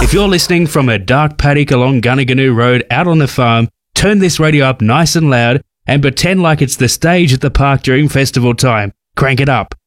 If you're listening from a dark paddock along Gunnaganoo Road out on the farm, turn this radio up nice and loud and pretend like it's the stage at the park during festival time. Crank it up.